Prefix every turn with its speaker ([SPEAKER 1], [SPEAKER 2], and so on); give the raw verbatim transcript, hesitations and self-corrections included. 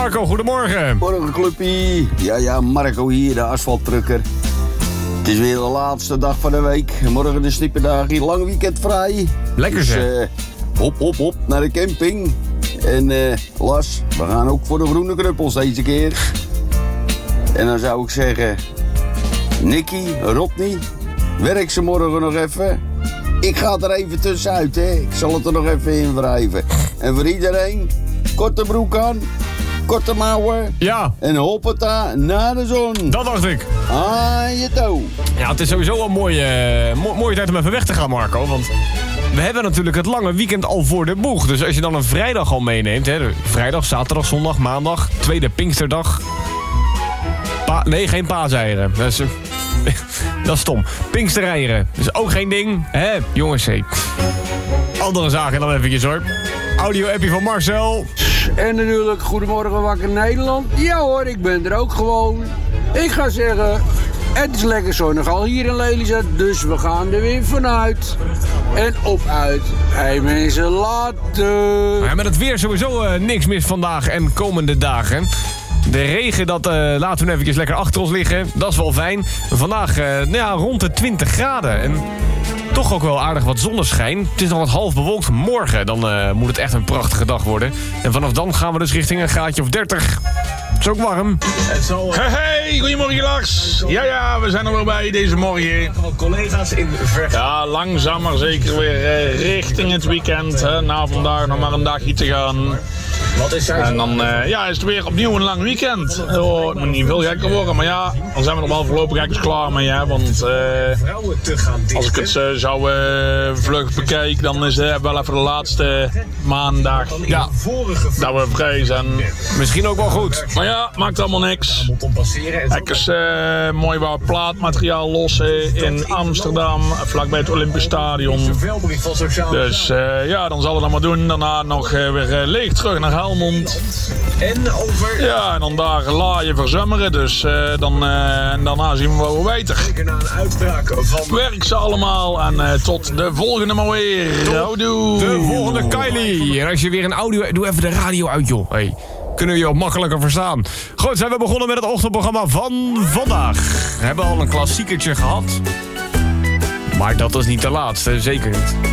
[SPEAKER 1] Marco, goedemorgen.
[SPEAKER 2] Morgen, clubpie. Ja, ja, Marco hier, de asfalttrucker. Het is weer de laatste dag van de week. Morgen de snipperdag, hier lang weekend vrij.
[SPEAKER 1] Lekker
[SPEAKER 2] dus,
[SPEAKER 1] zeg.
[SPEAKER 2] Uh, hop, hop, hop, naar de camping. En uh, Las, we gaan ook voor de groene knuppels deze keer. En dan zou ik zeggen... Nicky, Rodney, werk ze morgen nog even. Ik ga er even tussenuit, hè. Ik zal het er nog even in wrijven. En voor iedereen, korte broek aan, korte mouwen.
[SPEAKER 1] Ja.
[SPEAKER 2] En hoppata, naar de zon.
[SPEAKER 1] Dat dacht ik.
[SPEAKER 2] Aan je touw.
[SPEAKER 1] Ja, het is sowieso een mooie, mo- mooie tijd om even weg te gaan, Marco. Want we hebben natuurlijk het lange weekend al voor de boeg. Dus als je dan een vrijdag al meeneemt, hè, vrijdag, zaterdag, zondag, maandag, tweede Pinksterdag. Pa- nee, geen paaseieren. Dat is, dat is stom. Pinkstereieren. Dat is ook geen ding. Hè, jongens, hé. Andere zaken dan eventjes, hoor. Audio-appie van Marcel.
[SPEAKER 3] En natuurlijk, goedemorgen Wakker Nederland. Ja hoor, ik ben er ook gewoon. Ik ga zeggen, het is lekker zonnig al hier in Lelystad, dus we gaan er weer vanuit. En op uit. Hey mensen, later.
[SPEAKER 1] Ja, met het weer sowieso uh, niks mis vandaag en komende dagen. De regen, dat uh, laten we nu eventjes lekker achter ons liggen. Dat is wel fijn. Vandaag uh, nou ja, rond de twintig graden. En toch ook wel aardig wat zonneschijn. Het is nog wat half bewolkt. Morgen dan uh, moet het echt een prachtige dag worden. En vanaf dan gaan we dus richting een graadje of dertig. Het is ook warm.
[SPEAKER 4] Hey, hey, goedemorgen Lars. Ja, ja, we zijn er weer bij deze morgen.
[SPEAKER 5] Collega's in ver...
[SPEAKER 4] Ja, langzaam maar zeker weer eh, richting het weekend. Hè. Na vandaag nog maar een dagje te gaan.
[SPEAKER 5] Wat is er?
[SPEAKER 4] En dan uh, ja, is het weer opnieuw een lang weekend. Oh, het moet niet veel gekker worden, maar ja, dan zijn we nog wel voorlopig eigenlijk klaar mee. Hè, want uh, als ik het uh, zou uh, vlug bekijk, dan is het wel even de laatste maandag
[SPEAKER 1] Ja,
[SPEAKER 4] dat we vrij zijn.
[SPEAKER 1] misschien ook wel goed.
[SPEAKER 4] Maar ja, maakt allemaal niks. Kijk eens uh, mooi wat plaatmateriaal lossen in Amsterdam, vlakbij het Olympisch Stadion. Dus uh, ja, dan zal het allemaal doen. Daarna nog uh, weer uh, leeg terug naar Helmond.
[SPEAKER 5] En over...
[SPEAKER 4] Ja, en dan daar laaien verzummeren. Dus uh, dan, uh, en daarna zien we wel weer beter.
[SPEAKER 5] na een uitspraak van...
[SPEAKER 4] Werk ze allemaal en uh, tot de volgende maar weer. Houdoe.
[SPEAKER 1] De volgende Kylie. En als je weer een audio... Doe even de radio uit, joh. Hey. Kunnen we je ook makkelijker verstaan. Goed, zijn we begonnen met het ochtendprogramma van vandaag. We hebben al een klassiekertje gehad. Maar dat is niet de laatste, zeker niet.